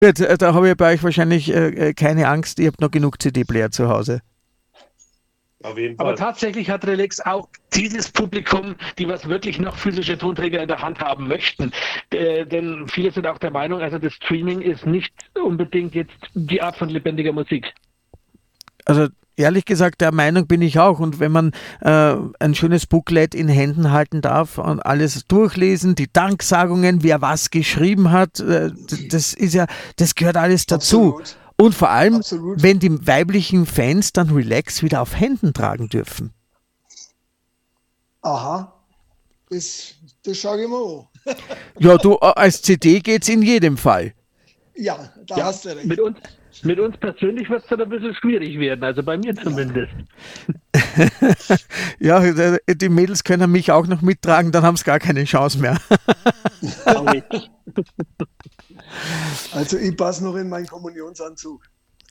Gut, da habe ich bei euch wahrscheinlich keine Angst, ihr habt noch genug CD-Player zu Hause. Auf jeden Aber Fall. tatsächlich hat Relax auch dieses Publikum, die was wirklich noch physische Tonträger in der Hand haben möchten. Denn viele sind auch der Meinung, also das Streaming ist nicht unbedingt jetzt die Art von lebendiger Musik. Also ehrlich gesagt, der Meinung bin ich auch. Und wenn man ein schönes Booklet in Händen halten darf und alles durchlesen, die Danksagungen, wer was geschrieben hat, das ist ja, das gehört alles dazu. Absolut. Und vor allem, Absolut. wenn die weiblichen Fans dann Relax wieder auf Händen tragen dürfen. Aha, das schaue ich mal an. Ja, du, als CD geht's in jedem Fall. Ja, da Ja, hast du recht. mit uns persönlich wird es dann ein bisschen schwierig werden, also bei mir zumindest. Ja, die Mädels können mich auch noch mittragen, dann haben sie gar keine Chance mehr. Also ich passe noch in meinen Kommunionsanzug.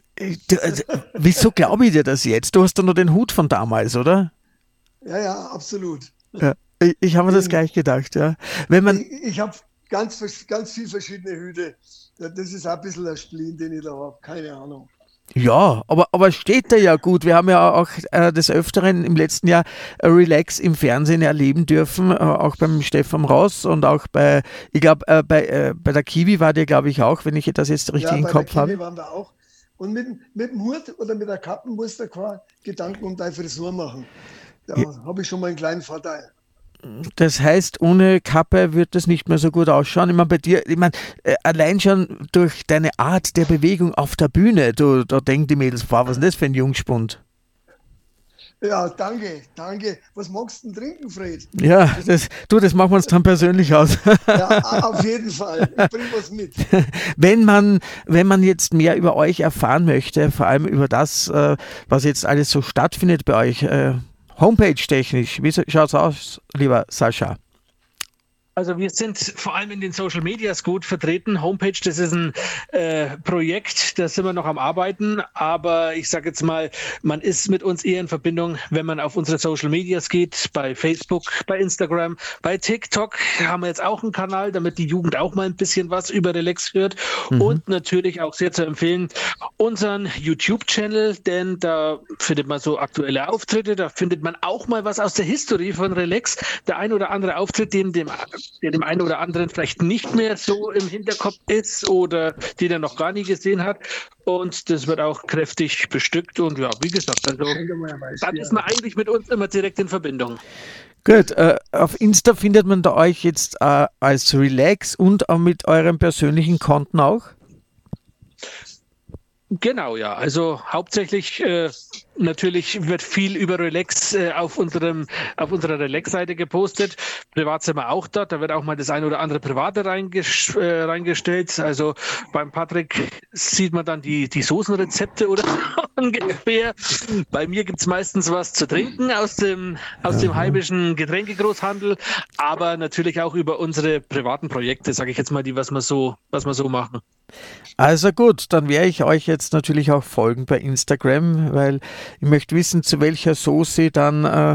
Wieso glaube ich dir das jetzt? Du hast doch nur den Hut von damals, oder? Ja, absolut. Ja, ich habe mir das gleich gedacht, ja. Wenn man, Ich habe ganz viele verschiedene Hüte. Das ist auch ein bisschen ein Spleen, den ich da habe. Keine Ahnung. ja, aber steht da ja gut. Wir haben ja auch des Öfteren im letzten Jahr Relax im Fernsehen erleben dürfen, auch beim Stefan Ross und auch bei, ich glaube, bei der Kiwi war der, glaube ich, auch, wenn ich das jetzt richtig im bei Kopf der Kiwi habe. waren wir auch. Und mit dem Hut oder mit der Kappe musst du keine Gedanken um deine Frisur machen. Da habe ich schon mal einen kleinen Vorteil. Das heißt, ohne Kappe wird das nicht mehr so gut ausschauen. Ich meine, bei dir, allein schon durch deine Art der Bewegung auf der Bühne, da denken die Mädels, boah, was ist denn das für ein Jungspund? Ja, danke. Was magst du denn trinken, Fred? Ja, das machen wir uns dann persönlich aus. Ja, auf jeden Fall. Ich bringe was mit. Wenn man jetzt mehr über euch erfahren möchte, vor allem über das, was jetzt alles so stattfindet bei euch, Homepage-technisch, wie schaut es aus, lieber Sascha? Also wir sind vor allem in den Social Medias gut vertreten. Homepage, das ist ein Projekt, da sind wir noch am Arbeiten, aber ich sage jetzt mal, man ist mit uns eher in Verbindung, wenn man auf unsere Social Medias geht, bei Facebook, bei Instagram, bei TikTok haben wir jetzt auch einen Kanal, damit die Jugend auch mal ein bisschen was über Relax hört und natürlich auch sehr zu empfehlen, unseren YouTube-Channel, denn da findet man so aktuelle Auftritte, da findet man auch mal was aus der History von Relax. Der ein oder andere Auftritt, der dem einen oder anderen vielleicht nicht mehr so im Hinterkopf ist oder den er noch gar nie gesehen hat. Und das wird auch kräftig bestückt. Und ja, wie gesagt, also dann ist man eigentlich mit uns immer direkt in Verbindung. Gut, auf Insta findet man da euch jetzt als Relax und auch mit euren persönlichen Konten auch? Genau, ja. Also hauptsächlich natürlich wird viel über Relax auf unserer Relax-Seite gepostet. Privat sind wir auch dort. Da wird auch mal das eine oder andere Private reingestellt. Also beim Patrick sieht man dann die Soßenrezepte oder ungefähr. Bei mir gibt es meistens was zu trinken aus dem heimischen Getränkegroßhandel, aber natürlich auch über unsere privaten Projekte, sage ich jetzt mal, was wir so machen. Also gut, dann werde ich euch jetzt natürlich auch folgen bei Instagram, weil ich möchte wissen, zu welcher Soße dann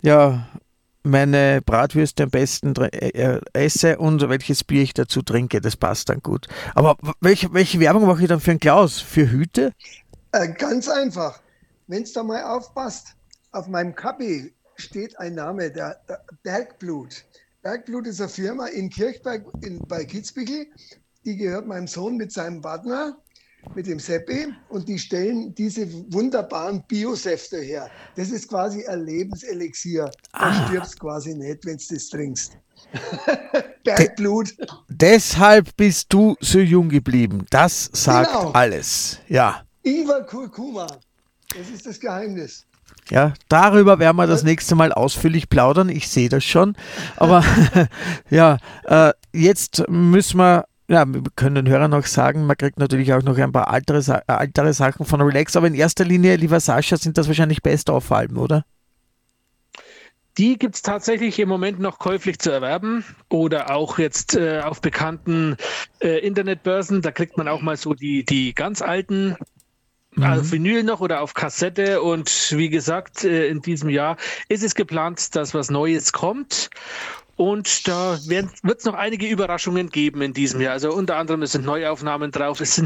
meine Bratwürste am besten esse und welches Bier ich dazu trinke. Das passt dann gut. Aber welche Werbung mache ich dann für einen Klaus? Für Hüte? Ganz einfach. Wenn es da mal aufpasst, auf meinem Kappe steht ein Name, der Bergblut. Bergblut ist eine Firma in Kirchberg bei Kitzbühel. Die gehört meinem Sohn mit seinem Partner, mit dem Seppi, und die stellen diese wunderbaren Biosäfte her. Das ist quasi ein Lebenselixier. Du stirbst quasi nicht, wenn du das trinkst. Bergblut. Deshalb bist du so jung geblieben. Das sagt alles. Ja. Ingwer Kurkuma. Das ist das Geheimnis. Ja, darüber werden wir das nächste Mal ausführlich plaudern. Ich sehe das schon. Aber ja, jetzt müssen wir. Ja, wir können den Hörern noch sagen, man kriegt natürlich auch noch ein paar ältere Sachen von Relax, aber in erster Linie, lieber Sascha, sind das wahrscheinlich Best-of-Alben, oder? Die gibt es tatsächlich im Moment noch käuflich zu erwerben oder auch jetzt auf bekannten Internetbörsen. Da kriegt man auch mal so die ganz alten auf Vinyl noch oder auf Kassette. Und wie gesagt, in diesem Jahr ist es geplant, dass was Neues kommt. Und da wird es noch einige Überraschungen geben in diesem Jahr. Also unter anderem sind Neuaufnahmen drauf. Es sind